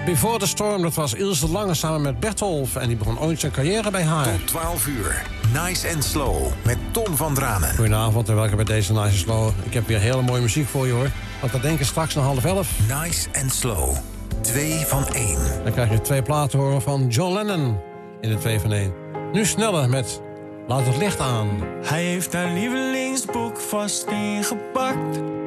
Before the Storm, dat was Ilse Lange samen met Bertolf. En die begon ooit zijn carrière bij haar. Tot 12 uur. Nice and Slow met Tom van Dranen. Goedenavond en welkom bij deze Nice and Slow. Ik heb weer hele mooie muziek voor je, hoor. Want we denken straks naar 10:30. Nice and Slow. 2 van 1. Dan krijg je 2 platen horen van John Lennon in de 2 van 1. Nu sneller met Laat het licht aan. Hij heeft haar lievelingsboek vast ingepakt.